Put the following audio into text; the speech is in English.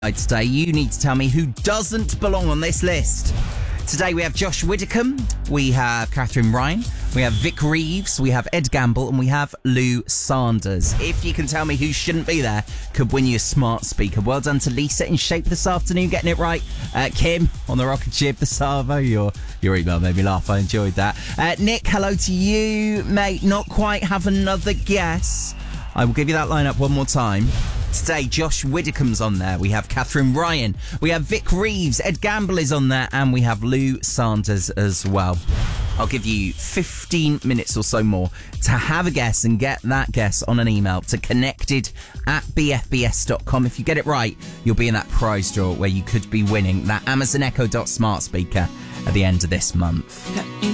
Today, you need to tell me who doesn't belong on this list. Today we have Josh Widdicombe, we have Catherine Ryan, we have Vic Reeves, we have Ed Gamble, and we have Lou Sanders. If you can tell me who shouldn't be there, could win you a smart speaker. Well done to Lisa in Shape this afternoon, getting it right. Kim on the Rocket Ship, the Savo, your email made me laugh, I enjoyed that. Nick, hello to you, mate. Not quite have another guess. I will give you that lineup one more time. Today, Josh Widdicombe's on there. We have Catherine Ryan. We have Vic Reeves. Ed Gamble is on there. And we have Lou Sanders as well. I'll give you 15 minutes or so more to have a guess and get that guess on an email to connected@bfbs.com. If you get it right, you'll be in that prize draw where you could be winning that Amazon Echo Dot smart speaker at the end of this month.